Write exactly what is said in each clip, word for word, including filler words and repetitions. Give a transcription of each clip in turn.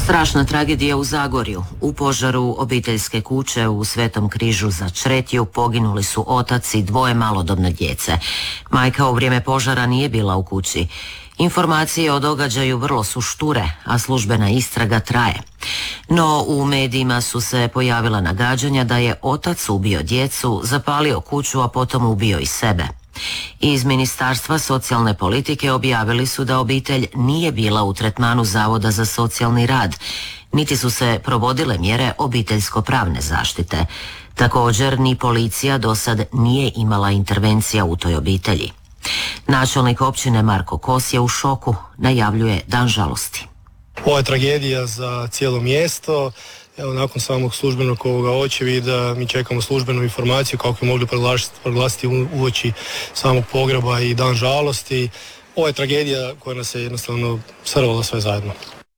Strašna tragedija u Zagorju. U požaru obiteljske kuće u Svetom Križu za Čretiju poginuli su otac i dvoje malodobne djece. Majka u vrijeme požara nije bila u kući. Informacije o događaju vrlo su šture, a službena istraga traje. No u medijima su se pojavila nagađanja da je otac ubio djecu, zapalio kuću, a potom ubio i sebe. Iz Ministarstva socijalne politike objavili su da obitelj nije bila u tretmanu Zavoda za socijalni rad, niti su se provodile mjere obiteljsko-pravne zaštite. Također ni policija do sad nije imala intervencija u toj obitelji. Načelnik općine Marko Kos je u šoku, najavljuje dan žalosti. Ovo je tragedija za cijelo mjesto. Evo, nakon samog službenog ovoga očevida mi čekamo službenu informaciju kako bi mogli proglasiti, proglasiti uoči samog pogreba i dan žalosti. Ovo je tragedija koja nas je jednostavno srvala sve zajedno.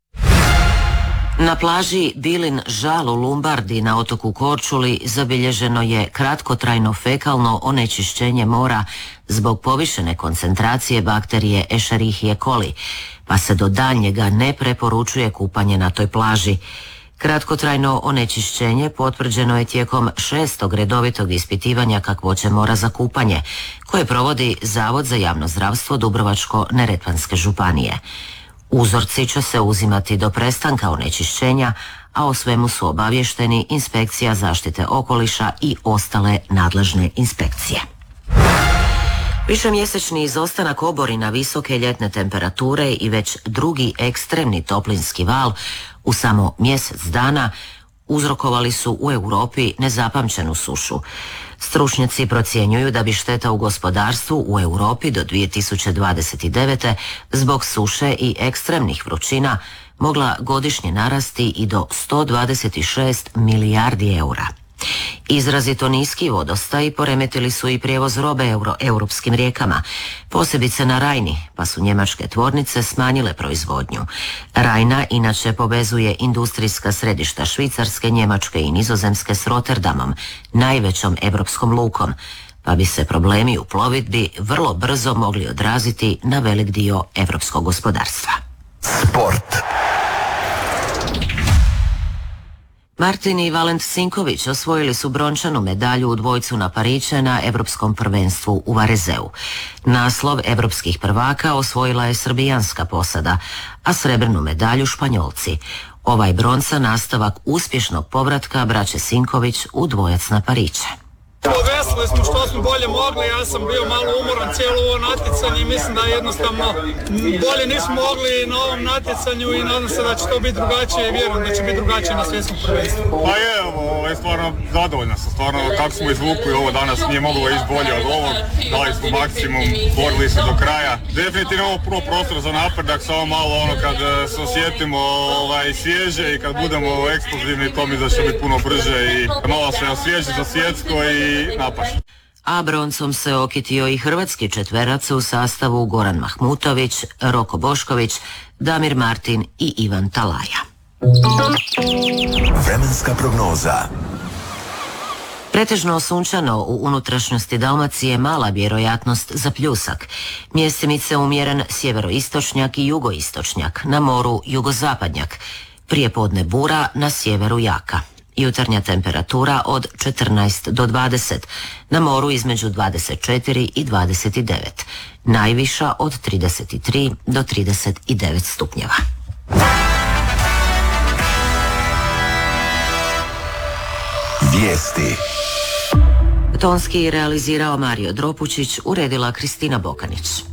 Na plaži Bilin Žal u Lumbardi na otoku Korčuli zabilježeno je kratkotrajno fekalno onečišćenje mora zbog povišene koncentracije bakterije Escherichia coli, pa se do daljnjega ne preporučuje kupanje na toj plaži. Kratkotrajno onečišćenje potvrđeno je tijekom šestog redovitog ispitivanja kakvoće mora za kupanje, koje provodi Zavod za javno zdravstvo Dubrovačko-neretvanske županije. Uzorci će se uzimati do prestanka onečišćenja, a o svemu su obavješteni Inspekcija zaštite okoliša i ostale nadležne inspekcije. Višemjesečni izostanak oborina, visoke ljetne temperature i već drugi ekstremni toplinski val u samo mjesec dana uzrokovali su u Europi nezapamćenu sušu. Stručnjaci procjenjuju da bi šteta u gospodarstvu u Europi do dvije tisuće dvadeset devete zbog suše i ekstremnih vrućina mogla godišnje narasti i do sto dvadeset šest milijardi eura. Izrazito niski vodostaji poremetili su i prijevoz robe euro, europskim rijekama, posebice na Rajni, pa su njemačke tvornice smanjile proizvodnju. Rajna inače povezuje industrijska središta Švicarske, Njemačke i Nizozemske s Rotterdamom, najvećom europskom lukom, pa bi se problemi u plovidbi vrlo brzo mogli odraziti na velik dio europskog gospodarstva. Sport. Martin i Valent Sinković osvojili su brončanu medalju u dvojcu na Pariće na Europskom prvenstvu u Varezeu. Naslov europskih prvaka osvojila je srbijanska posada, a srebrnu medalju Španjolci. Ovaj bronca nastavak uspješnog povratka braće Sinković u dvojac na Pariće. Povesili smo što smo bolje mogli, ja sam bio malo umoran cijelo ovo natjecanje i mislim da jednostavno bolje nismo mogli na ovom natjecanju i nadam se da će to biti drugačije i vjerujem da će biti drugačije na svjetskom prvenstvu. Pa je, ovo je stvarno zadovoljna sam, stvarno kako smo izvukli ovo danas nije moglo ići bolje od ovog, dali smo maksimum, borili se do kraja. Definitivno ovo prvo prostor za napredak, samo malo ono kad se osjetimo ovaj, svježe i kad budemo eksplozivni, to mi da će biti puno brže i malo se osvježi za svjetsko i napaš. A broncom se okitio i hrvatski četverac u sastavu Goran Mahmutović, Roko Bošković, Damir Martin i Ivan Talaja. Vremenska prognoza. Pretežno sunčano, u unutrašnjosti Dalmacije mala vjerojatnost za pljusak. Mjestimice umjeren sjeveroistočnjak i jugoistočnjak, na moru jugozapadnjak. Prijepodne bura, na sjeveru jaka. Jutarnja temperatura od četrnaest do dvadeset, na moru između dvadeset četiri i dvadeset devet, najviša od trideset tri do trideset devet stupnjeva. Vijesti. Tonski realizirao Mario Dropučić, uredila Kristina Bokanić.